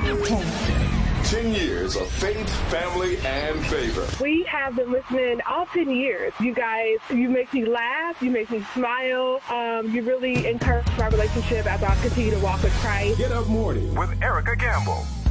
10 years of faith, family, and favor. We have been listening all 10 years. You guys, you make me laugh. You make me smile. You really encourage my relationship as I continue to walk with Christ. Get Up Morning with Erica Campbell.